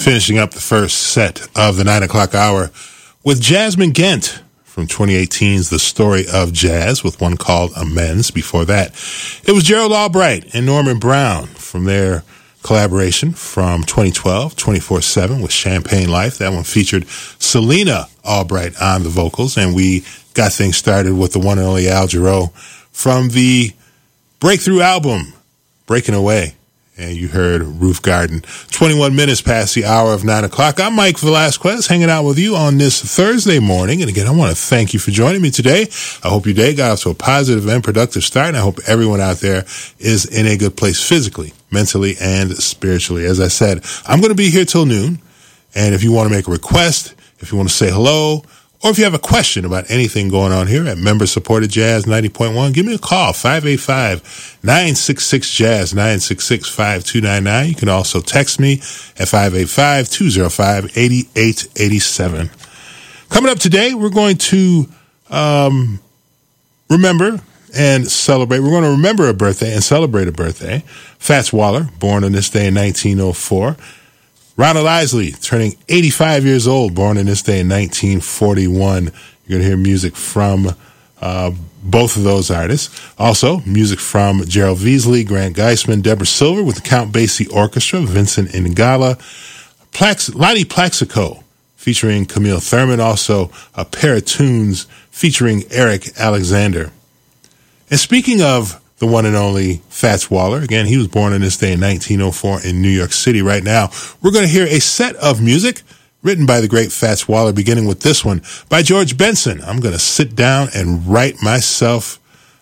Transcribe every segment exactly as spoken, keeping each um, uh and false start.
finishing up the first set of the nine o'clock hour with Jasmine Gent from twenty eighteen's The Story of Jazz with one called Amends. Before that, it was Gerald Albright and Norman Brown from their collaboration from twenty twelve, twenty-four seven with Champagne Life. That one featured Selena Albright on the vocals, and we got things started with the one and only Al Jarreau from the breakthrough album, Breaking Away. And you heard Roof Garden. twenty-one minutes past the hour of nine o'clock. I'm Mike Velasquez, hanging out with you on this Thursday morning. And again, I want to thank you for joining me today. I hope your day got off to a positive and productive start. And I hope everyone out there is in a good place physically, mentally, and spiritually. As I said, I'm going to be here till noon. And if you want to make a request, if you want to say hello, or if you have a question about anything going on here at member-supported Jazz ninety point one, give me a call, five eight five, nine six six, Jazz, nine six six, five two nine nine. You can also text me at five eight five, two oh five, eight eight eight seven. Coming up today, we're going to um, remember and celebrate. We're going to remember a birthday and celebrate a birthday. Fats Waller, born on this day in nineteen oh four. Ronald Isley, turning eighty-five years old, born on this day in nineteen forty-one. You're going to hear music from uh, both of those artists. Also, music from Gerald Veasley, Grant Geisman, Deborah Silver with the Count Basie Orchestra, Vincent Ingala, Plax- Lonnie Plaxico featuring Camille Thurman. Also, a pair of tunes featuring Eric Alexander. And speaking of the one and only Fats Waller. Again, he was born on this day in nineteen oh four in New York City. Right now, we're going to hear a set of music written by the great Fats Waller, beginning with this one by George Benson. I'm going to sit down and write myself.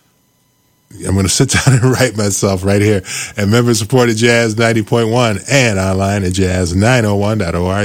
I'm going to sit down and write myself right here at Member Supported Jazz ninety point one and online at jazz nine oh one dot org.